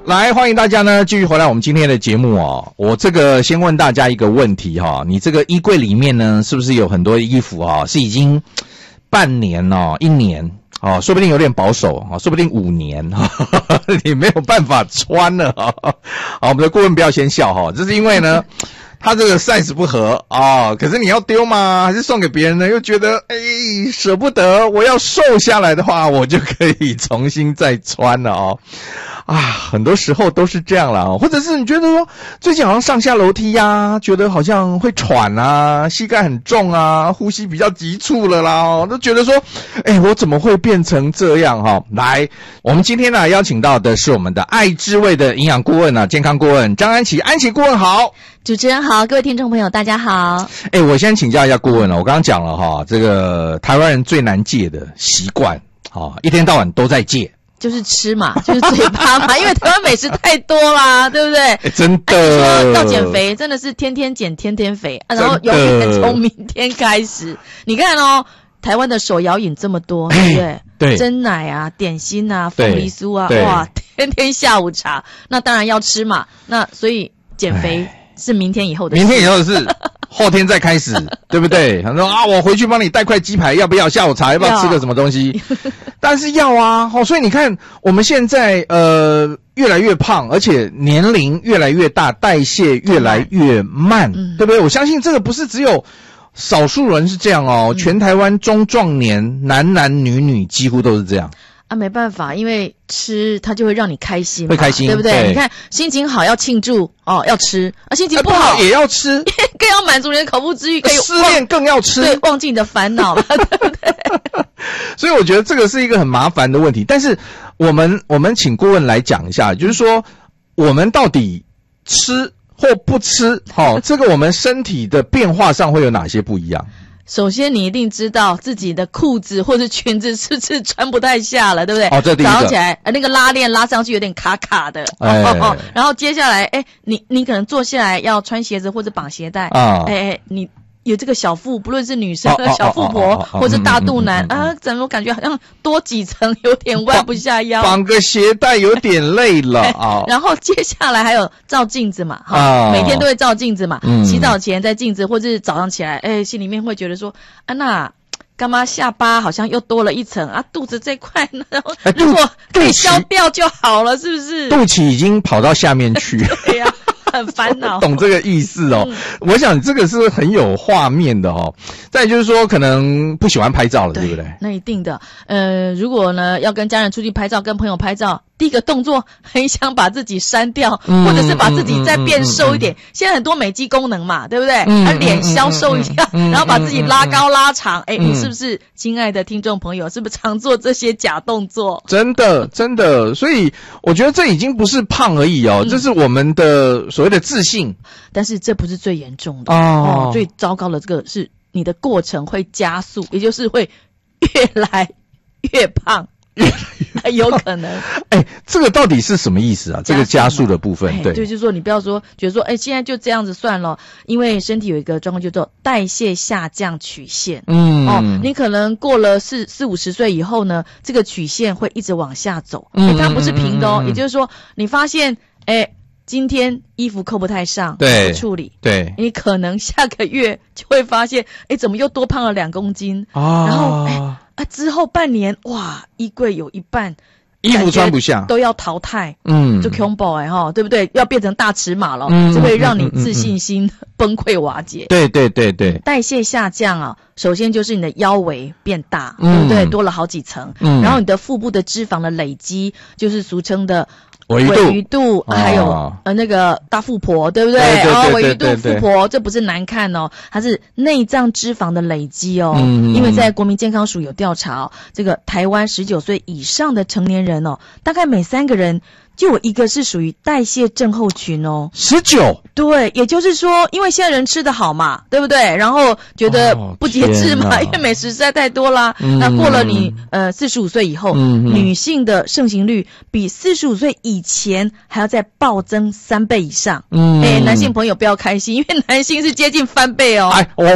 来，欢迎大家呢继续回来我们今天的节目哦。我这个先问大家一个问题哈，你这个衣柜里面呢，是不是有很多衣服啊，是已经半年哦、1年哦，说不定有点保守哦，说不定5年哈，你没有办法穿了哈。好，我们的顾问不要先笑哈，这是因为呢。他这个 size 不合啊、可是你要丢吗？还是送给别人呢？又觉得舍不得，我要瘦下来的话，我就可以重新再穿了哦。很多时候都是这样啦哦，或者是你觉得说最近好像上下楼梯呀，觉得好像会喘啊，膝盖很重啊，呼吸比较急促了啦哦，都觉得说，我怎么会变成这样哈？来，我们今天呢邀请到的是我们的爱之味的营养顾问啊，健康顾问张安琪，安琪顾问好。 主持人好，各位听众朋友大家好。 我先请教一下顾问了，我刚刚讲了哈，这个台湾人最难戒的习惯一天到晚都在戒。 就是吃嘛，就是嘴巴嘛，因为台湾美食太多啦，对不对？ 真的。 你说要减肥，真的是天天减，天天肥然后永远从明天开始。你看哦，台湾的手摇饮这么多，对不对？ 对。 珍奶啊，点心啊，凤梨酥啊，哇，天天下午茶，那当然要吃嘛。那所以减肥是明天以后的事。 明天以后的事。后天再开始，对不对？他说我回去帮你带块鸡排，要不要？下午茶要不要吃个什么东西？但是要啊，所以你看我们现在越来越胖，而且年龄越来越大，代谢越来越慢，对不对？我相信这个不是只有少数人是这样哦，全台湾中壮年男男女女几乎都是这样。 没办法，因为吃它就会让你开心嘛， 会开心， 对不对？你看心情好要庆祝要吃心情不好也要吃， 更要满足你的口腹之欲，可以失恋更要吃， 对，忘记你的烦恼嘛，对不对？ 所以我觉得这个是一个很麻烦的问题，但是我们请顾问来讲一下，就是说我们到底吃或不吃，这个我们身体的变化上会有哪些不一样？ 首先你一定知道自己的裤子或者裙子是不是穿不太下了，对不对？ 这第一个。 早上起来那个拉链拉上去有点卡卡的然后接下来你可能坐下来要穿鞋子或者绑鞋带你有这个小腹，不论是女生的小腹婆或是大肚腩怎么感觉好像多几层，有点弯不下腰， 绑个鞋带有点累了然后接下来还有照镜子嘛每天都会照镜子嘛洗澡前在镜子或者是早上起来心里面会觉得说那干嘛下巴好像又多了一层肚子这块呢然后如果可以消掉就好了，是不是？ 肚脐已经跑到下面去对呀很烦恼， 懂这个意思我想这个是很有画面的再就是说可能不喜欢拍照了，对不对？ 那一定的如果呢要跟家人出去拍照，跟朋友拍照，第一个动作很想把自己删掉或者是把自己再变瘦一点现在很多美肌功能嘛，对不对？脸消瘦一下然后把自己拉高拉长你是不是亲爱的听众朋友，是不是常做这些假动作？真的所以我觉得这已经不是胖而已这是我们的所谓的自信。 但是这不是最严重的最糟糕的这个是你的过程会加速，也就是会越来越胖有可能这个到底是什么意思啊？这个加速的部分对， 就是说你不要说觉得说现在就这样子算了，因为身体有一个状况叫做代谢下降曲线你可能过了40-50岁以后呢，这个曲线会一直往下走它不是平的也就是说你发现今天衣服扣不太上，对，处理，对，你可能下个月就会发现怎么又多胖了2公斤然后之后半年哇，衣柜有一半衣服穿不下都要淘汰就恐怖对不对？要变成大尺码了就会让你自信心崩溃瓦解对，代谢下降首先就是你的腰围变大对不对？多了好几层然后你的腹部的脂肪的累积，就是俗称的尾鱼肚还有那个大富婆，对不对？尾鱼肚富婆这不是难看它是内脏脂肪的累积因为在国民健康署有调查这个台湾19岁以上的成年人大概每3个人就有一个是属于代谢症候群 19， 对，也就是说因为现在人吃得好嘛，对不对？然后觉得不节制嘛因为美食实在太多啦那过了你45岁以后女性的盛行率比45岁以前还要再暴增3倍以上男性朋友不要开心，因为男性是接近翻倍